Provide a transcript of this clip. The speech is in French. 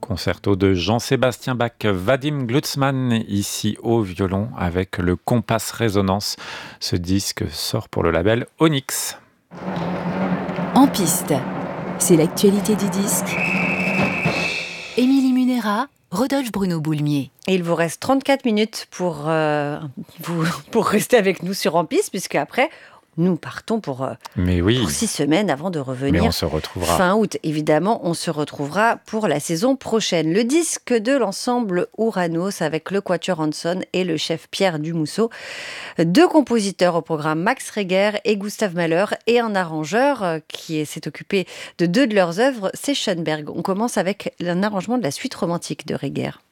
Concerto de Jean-Sébastien Bach, Vadim Glucksmann, ici au violon avec le Compass Résonance. Ce disque sort pour le label Onyx. En piste, c'est l'actualité du disque. Émilie Munera, Rodolphe Bruno Boulmier. Et il vous reste 34 minutes pour rester avec nous sur En piste, puisque après, nous partons pour 6 semaines avant de revenir. Mais on se retrouvera. Fin août, évidemment, on se retrouvera pour la saison prochaine. Le disque de l'ensemble Ouranos avec le Quatuor Hanson et le chef Pierre Dumousseau. 2 compositeurs au programme, Max Reger et Gustave Mahler, et un arrangeur qui s'est occupé de 2 de leurs œuvres, c'est Schoenberg. On commence avec un arrangement de la suite romantique de Reger.